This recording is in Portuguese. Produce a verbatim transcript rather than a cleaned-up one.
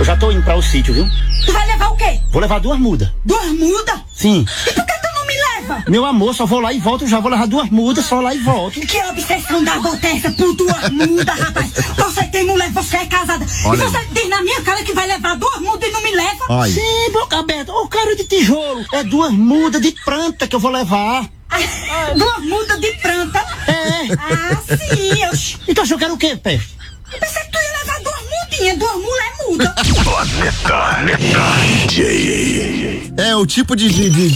já tô indo pra o sítio, viu? Tu vai levar o quê? Vou levar duas mudas. Duas mudas? Sim. E por que tu não me leva? Meu amor, só vou lá e volto, já vou levar duas mudas, só lá e volto. Que obsessão da bota essa por duas mudas, rapaz? Você tem mulher, você é casada. Olha e você aí. diz na minha cara que vai levar duas mudas e não me leva? Olha. Sim, boca aberta. Ô, cara de tijolo. É duas mudas de planta que eu vou levar. Ah, duas mudas de planta? É. Ah, sim. Eu, Então eu quero o quê, peste? eu pensei que tu ia levar duas mudinhas, duas mulher muda. É o tipo de, de, de